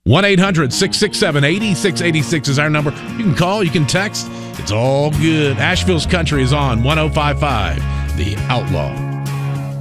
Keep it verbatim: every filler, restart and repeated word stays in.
one eight hundred six six seven eight six eight six is our number. You can call, you can text. It's all good. Asheville's Country is on one oh five point five, The Outlaw.